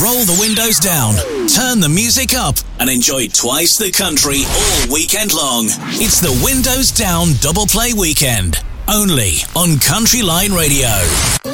roll the windows down, turn the music up, and enjoy twice the country all weekend long. It's the Windows Down Double Play Weekend, only on Country Line Radio.